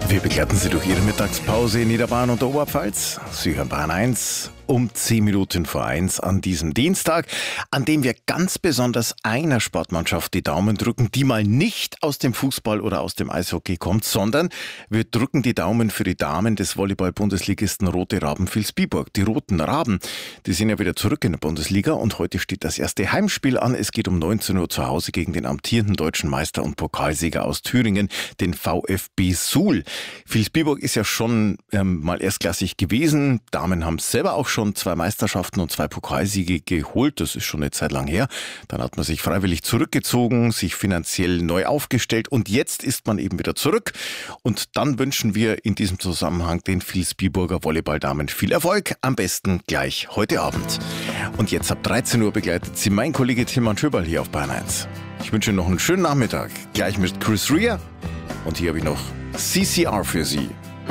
Wir begleiten Sie durch Ihre Mittagspause in Niederbayern und der Oberpfalz. Sie hören Bayern 1 um 10 Minuten vor 1 an diesem Dienstag, an dem wir ganz besonders einer Sportmannschaft die Daumen drücken, die mal nicht aus dem Fußball oder aus dem Eishockey kommt, sondern wir drücken die Daumen für die Damen des Volleyball-Bundesligisten Rote Raben Vilsbiburg. Die Roten Raben, die sind ja wieder zurück in der Bundesliga und heute steht das erste Heimspiel an. Es geht um 19 Uhr zu Hause gegen den amtierenden deutschen Meister und Pokalsieger aus Thüringen, den VfB Suhl. Vilsbiburg ist ja schon mal erstklassig gewesen. Damen haben selber auch schon 2 Meisterschaften und 2 Pokalsiege geholt. Das ist schon eine Zeit lang her. Dann hat man sich freiwillig zurückgezogen, sich finanziell neu aufgestellt und jetzt ist man eben wieder zurück. Und dann wünschen wir in diesem Zusammenhang den Vilsbiburger Volleyballdamen viel Erfolg. Am besten gleich heute Abend. Und jetzt ab 13 Uhr begleitet Sie mein Kollege Tilman Schöberl hier auf Bayern 1. Ich wünsche Ihnen noch einen schönen Nachmittag. Gleich mit Chris Rea. Und hier habe ich noch CCR für Sie.